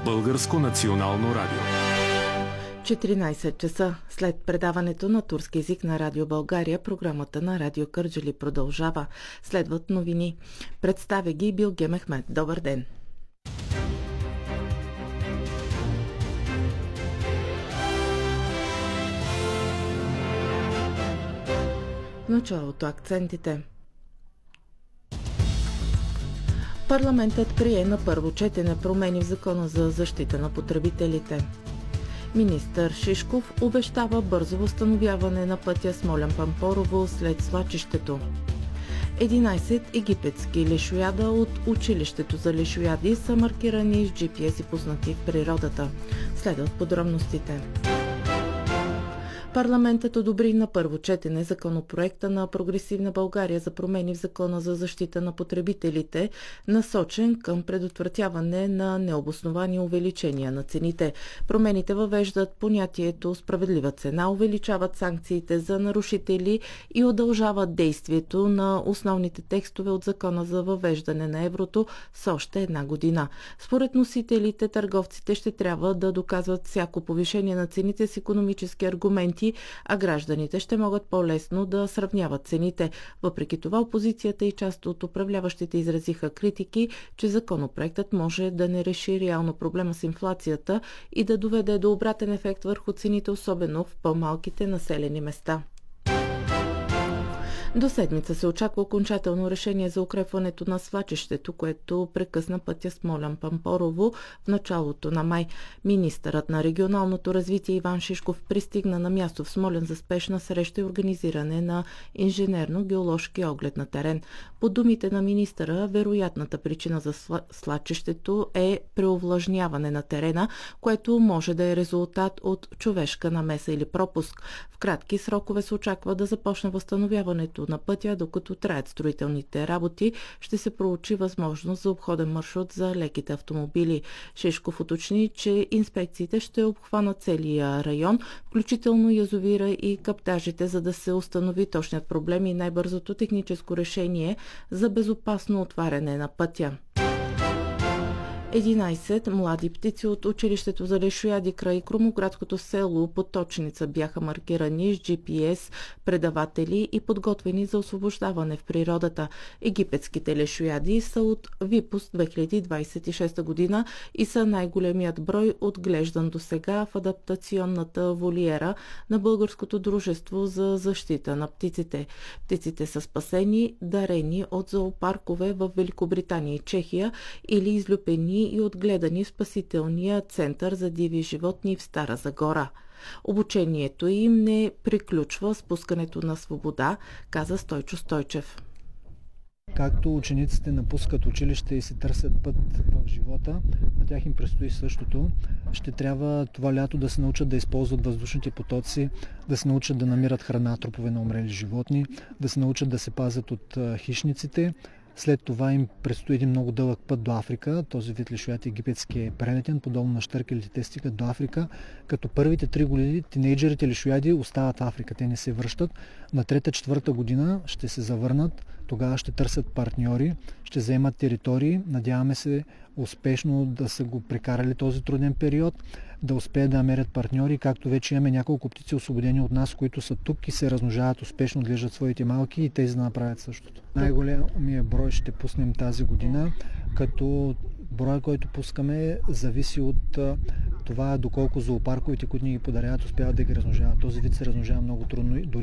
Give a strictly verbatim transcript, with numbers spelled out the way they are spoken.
Българско национално радио. четиринайсет часа след предаването на турски език на Радио България, програмата на Радио Кърджали продължава. Следват новини. Представя ги Билге Мехмет. Добър ден! В началото акцентите. Парламентът прие на първо четене промени в Закона за защита на потребителите. Министър Шишков обещава бързо възстановяване на пътя Смолян-Пампорово след свлачището. единайсет египетски лешояда от училището за лешояди са маркирани с джи пи ес и пуснати в природата. Следват подробностите. Парламентът одобри на първо четене законопроекта на Прогресивна България за промени в Закона за защита на потребителите, насочен към предотвратяване на необосновани увеличения на цените. Промените въвеждат понятието справедлива цена, увеличават санкциите за нарушители и удължават действието на основните текстове от Закона за въвеждане на еврото с още една година. Според носителите, търговците ще трябва да доказват всяко повишение на цените с икономически аргументи, а гражданите ще могат по-лесно да сравняват цените. Въпреки това, опозицията и част от управляващите изразиха критики, че законопроектът може да не реши реално проблема с инфлацията и да доведе до обратен ефект върху цените, особено в по-малките населени места. До седмица се очаква окончателно решение за укрепването на свлачището, което прекъсна пътя Смолян-Пампорово в началото на май. Министърът на регионалното развитие Иван Шишков пристигна на място в Смолян за спешна среща и организиране на инженерно-геоложки оглед на терен. По думите на министъра, вероятната причина за свлачището е преовлажняване на терена, което може да е резултат от човешка намеса или пропуск. В кратки срокове се очаква да започне възстановяването на пътя, докато траят строителните работи, ще се проучи възможност за обходен маршрут за леките автомобили. Шишков уточни, че инспекциите ще обхванат целия район, включително язовира и каптажите, за да се установи точният проблем и най-бързото техническо решение за безопасно отваряне на пътя. единайсет млади птици от училището за лешояди край крумоградското село Поточница бяха маркирани с джи пи ес предаватели и подготвени за освобождаване в природата. Египетските лешояди са от Випуск две хиляди двайсет и шеста година и са най-големият брой отглеждан до сега в адаптационната волиера на Българското дружество за защита на птиците. Птиците са спасени, дарени от зоопаркове в Великобритания и Чехия или излюпени и отгледани в спасителния център за диви животни в Стара Загора. Обучението им не приключва с пускането на свобода, каза Стойчо Стойчев. Както учениците напускат училище и се търсят път в живота, на тях им предстои същото. Ще трябва това лято да се научат да използват въздушните потоци, да се научат да намират храна, трупове на умрели животни, да се научат да се пазят от хищниците. След това им предстои един много дълъг път до Африка. Този вид лешояд египетски е прелетен, подобно на щъркелите, те стигат до Африка, като първите три години тинейджерите лешояди остават в Африка, те не се връщат. На трета-четвърта година ще се завърнат, тогава ще търсят партньори, ще заемат територии. Надяваме се успешно да са го прекарали този труден период, да успеят да намерят партньори, както вече имаме няколко птици освободени от нас, които са тук и се размножават успешно, отглеждат своите малки и тези да направят същото. Най-големия брой ще пуснем тази година, като броя, който пускаме, зависи от това доколко зоопарковите, които ни ги подаряват, успяват да ги размножават. Този вид се размножава много трудно, дори